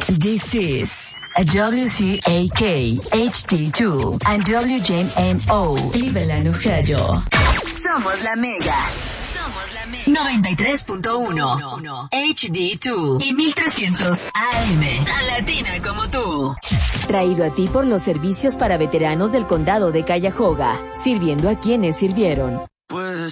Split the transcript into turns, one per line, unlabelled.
This is a WCAK HD2 and WJMO Cleveland, Ohio. Somos la Mega. 93.1 HD2 y 1300 AM. Tan latina como tú.
Traído a ti por los servicios para veteranos del condado de Cuyahoga, sirviendo a quienes sirvieron.
Puede